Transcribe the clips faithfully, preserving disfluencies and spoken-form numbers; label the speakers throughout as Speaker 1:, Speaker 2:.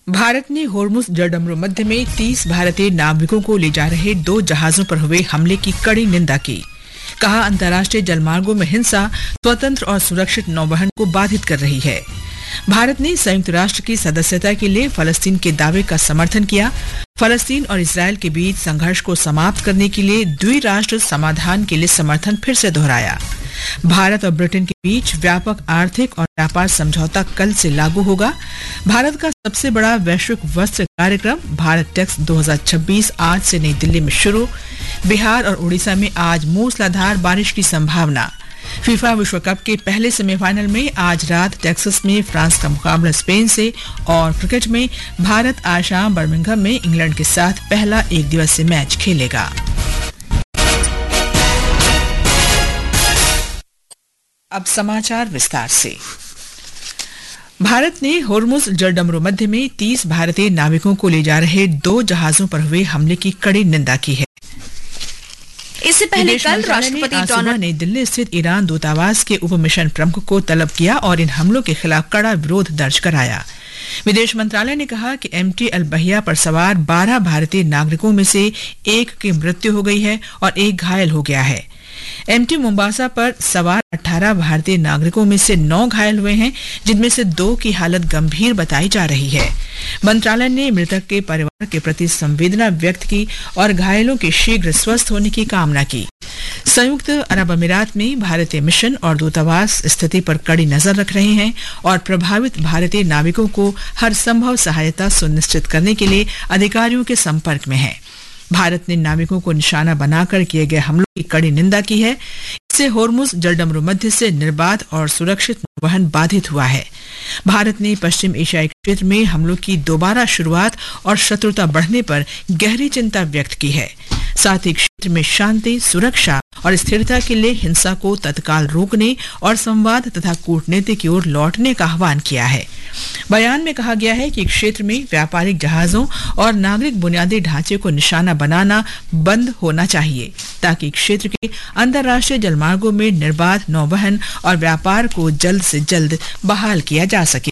Speaker 1: भारत ने होर्मुज जलडमरू मध्य में तीस भारतीय नाविकों को ले जा रहे दो जहाजों पर हुए हमले की कड़ी निंदा की। कहा, अंतर्राष्ट्रीय जलमार्गों में हिंसा स्वतंत्र और सुरक्षित नौवहन को बाधित कर रही है। भारत ने संयुक्त राष्ट्र की सदस्यता के लिए फलस्तीन के दावे का समर्थन किया। फलस्तीन और इजरायल के बीच संघर्ष को समाप्त करने के लिए द्विराष्ट्र समाधान के लिए समर्थन फिर से दोहराया। भारत और ब्रिटेन के बीच व्यापक आर्थिक और व्यापार समझौता कल से लागू होगा। भारत का सबसे बड़ा वैश्विक वस्त्र कार्यक्रम भारत टेक्स दो हज़ार छब्बीस आज से नई दिल्ली में शुरू। बिहार और उड़ीसा में आज मूसलाधार बारिश की संभावना। फीफा विश्व कप के पहले सेमीफाइनल में आज रात टेक्सास में फ्रांस का मुकाबला स्पेन से, और क्रिकेट में भारत आज शाम बर्मिंघम में इंग्लैंड के साथ पहला एक दिवसीय मैच खेलेगा। अब समाचार विस्तार से। भारत ने होर्मुज जलडमरू मध्य में तीस भारतीय नाविकों को ले जा रहे दो जहाजों पर हुए हमले की कड़ी निंदा की है।
Speaker 2: इससे पहले कल राष्ट्रपति डोनाल्ड
Speaker 1: नई दिल्ली स्थित ईरान दूतावास के उप मिशन प्रमुख को तलब किया और इन हमलों के खिलाफ कड़ा विरोध दर्ज कराया। विदेश मंत्रालय ने कहा कि एमटी अल बहिया पर सवार बारह भारतीय नागरिकों में से एक की मृत्यु हो गई है और एक घायल हो गया है। एमटी मोम्बासा पर सवार अठारह भारतीय नागरिकों में से नौ घायल हुए हैं, जिनमें से दो की हालत गंभीर बताई जा रही है। मंत्रालय ने मृतक के परिवार के प्रति संवेदना व्यक्त की और घायलों के शीघ्र स्वस्थ होने की कामना की। संयुक्त अरब अमीरात में भारतीय मिशन और दूतावास स्थिति पर कड़ी नजर रख रहे हैं और प्रभावित भारतीय नाविकों को हर संभव सहायता सुनिश्चित करने के लिए अधिकारियों के संपर्क में है। भारत ने नाविकों को निशाना बनाकर किए गए हमलों की कड़ी निंदा की है। इससे होर्मुज जलडमरू मध्य से निर्बाध और सुरक्षित नौवहन बाधित हुआ है। भारत ने पश्चिम एशियाई क्षेत्र में हमलों की दोबारा शुरुआत और शत्रुता बढ़ने पर गहरी चिंता व्यक्त की है। साथ ही क्षेत्र में शांति, सुरक्षा और स्थिरता के लिए हिंसा को तत्काल रोकने और संवाद तथा कूटनीति की ओर लौटने का आह्वान किया है। बयान में कहा गया है कि क्षेत्र में व्यापारिक जहाजों और नागरिक बुनियादी ढांचे को निशाना बनाना बंद होना चाहिए, ताकि क्षेत्र के अंतर्राष्ट्रीय जलमार्गों में निर्बाध नौवहन और व्यापार को जल्द से जल्द बहाल किया जा सके।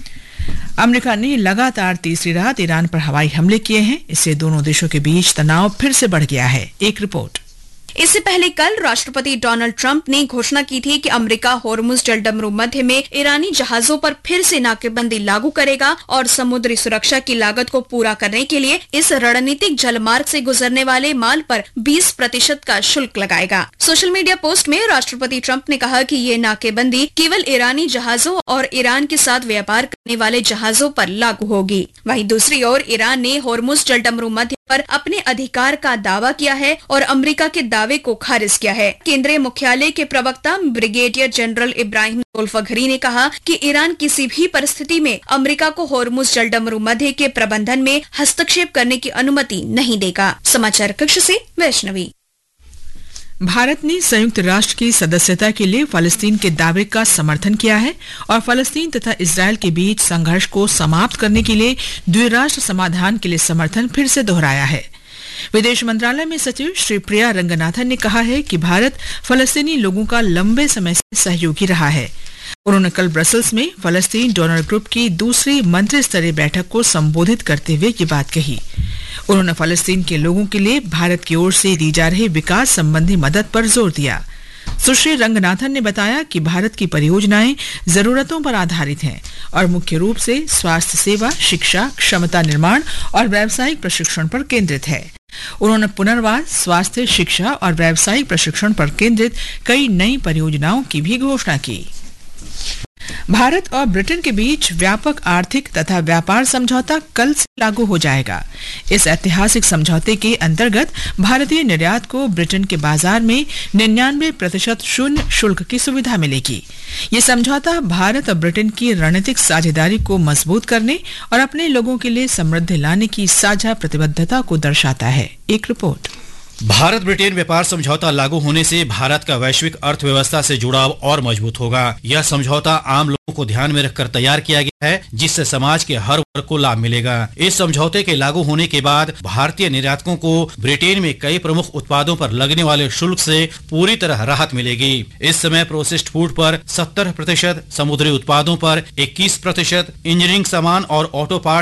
Speaker 1: अमेरिका ने लगातार तीसरी रात ईरान पर हवाई हमले किए हैं। इससे दोनों देशों के बीच तनाव फिर से बढ़ गया है। एक रिपोर्ट।
Speaker 2: इससे पहले कल राष्ट्रपति डोनाल्ड ट्रंप ने घोषणा की थी कि अमेरिका होर्मुज जलडमरू मध्य में ईरानी जहाजों पर फिर से नाकेबंदी लागू करेगा और समुद्री सुरक्षा की लागत को पूरा करने के लिए इस रणनीतिक जलमार्ग से गुजरने वाले माल पर बीस प्रतिशत का शुल्क लगाएगा। सोशल मीडिया पोस्ट में राष्ट्रपति ट्रंप ने कहा कि ये नाकेबंदी केवल ईरानी जहाजों और ईरान के साथ व्यापार करने वाले जहाजों पर लागू होगी। वहीं दूसरी ओर ईरान ने होर्मुज जलडमरू मध्य पर अपने अधिकार का दावा किया है और अमेरिका के दावे को खारिज किया है। केंद्रीय मुख्यालय के प्रवक्ता ब्रिगेडियर जनरल इब्राहिम जोल्फाघरी ने कहा कि ईरान किसी भी परिस्थिति में अमेरिका को होर्मुज जलडमरू मध्य के प्रबंधन में हस्तक्षेप करने की अनुमति नहीं देगा। समाचार कक्ष से वैष्णवी।
Speaker 1: भारत ने संयुक्त राष्ट्र की सदस्यता के लिए फलस्तीन के दावे का समर्थन किया है और फलस्तीन तथा इजरायल के बीच संघर्ष को समाप्त करने के लिए द्विराष्ट्र समाधान के लिए समर्थन फिर से दोहराया है। विदेश मंत्रालय में सचिव श्री प्रिया रंगनाथन ने कहा है कि भारत फलस्तीनी लोगों का लंबे समय से सहयोगी रहा है। उन्होंने कल ब्रसल्स में फलस्तीन डोनर ग्रुप की दूसरी मंत्री स्तरीय बैठक को संबोधित करते हुए ये बात कही। उन्होंने फलस्तीन के लोगों के लिए भारत की ओर से दी जा रही विकास संबंधी मदद पर जोर दिया। सुश्री रंगनाथन ने बताया कि भारत की परियोजनाएं जरूरतों पर आधारित हैं और मुख्य रूप से स्वास्थ्य सेवा, शिक्षा, क्षमता निर्माण और व्यावसायिक प्रशिक्षण पर केंद्रित है। उन्होंने पुनर्वास, स्वास्थ्य, शिक्षा और व्यावसायिक प्रशिक्षण पर केंद्रित कई नई परियोजनाओं की भी घोषणा की। भारत और ब्रिटेन के बीच व्यापक आर्थिक तथा व्यापार समझौता कल से लागू हो जाएगा। इस ऐतिहासिक समझौते के अंतर्गत भारतीय निर्यात को ब्रिटेन के बाजार में निन्यानवे प्रतिशत शून्य शुल्क की सुविधा मिलेगी। ये समझौता भारत और ब्रिटेन की रणनीतिक साझेदारी को मजबूत करने और अपने लोगों के लिए समृद्धि लाने की साझा प्रतिबद्धता को दर्शाता है। एक रिपोर्ट।
Speaker 3: भारत ब्रिटेन व्यापार समझौता लागू होने से भारत का वैश्विक अर्थव्यवस्था से जुड़ाव और मजबूत होगा। यह समझौता आम लोगों को ध्यान में रखकर तैयार किया गया है, जिससे समाज के हर वर्ग को लाभ मिलेगा। इस समझौते के लागू होने के बाद भारतीय निर्यातकों को ब्रिटेन में कई प्रमुख उत्पादों पर लगने वाले शुल्क से पूरी तरह राहत मिलेगी। इस समय प्रोसेस्ड फूड पर सत्तर प्रतिशत, समुद्री उत्पादों पर इक्कीस प्रतिशत, इंजीनियरिंग सामान और ऑटो पार्ट